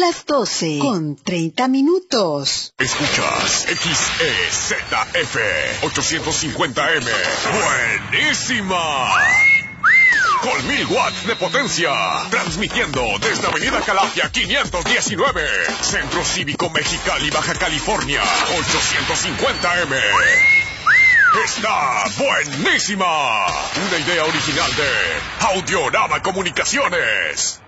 las 12:30. Escuchas XEZF 850M. ¡Buenísima! Con 1000 watts de potencia. Transmitiendo desde Avenida Calafia 519. Centro Cívico Mexicali, Baja California. 850M. ¡Está buenísima! Una idea original de Audiorama Comunicaciones.